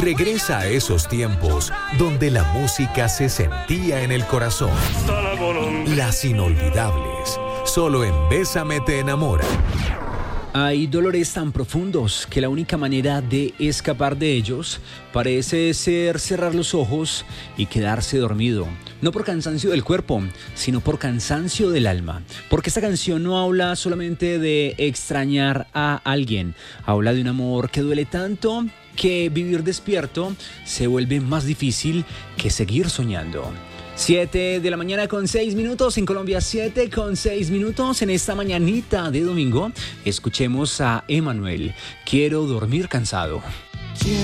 Regresa a esos tiempos donde la música se sentía en el corazón. Las inolvidables, solo en Bésame te enamora. Hay dolores tan profundos que la única manera de escapar de ellos parece ser cerrar los ojos y quedarse dormido. No por cansancio del cuerpo, sino por cansancio del alma. Porque esta canción no habla solamente de extrañar a alguien. Habla de un amor que duele tanto que vivir despierto se vuelve más difícil que seguir soñando. 7 de la mañana con 6 minutos en Colombia, 7 con 6 minutos en esta mañanita de domingo. Escuchemos a Emanuel, Quiero dormir cansado.